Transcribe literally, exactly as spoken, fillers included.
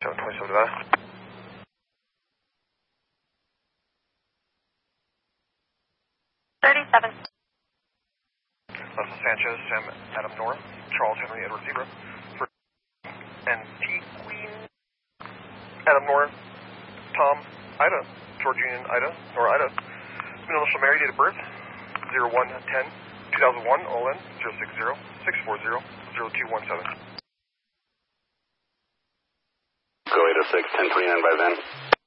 twenty-seven twenty-seven, Nevada. thirty-seven. Leslie Sanchez, Sam Adam Nora, Charles Henry Edward Zebra, and T Queen, Adam Nora, Tom Ida, George Union Ida, Nora Ida, middle initial Mary, date of birth, zero one ten two thousand one, O L N, zero six zero six four zero zero two one seven. Go eight oh six, ten twenty-nine by then.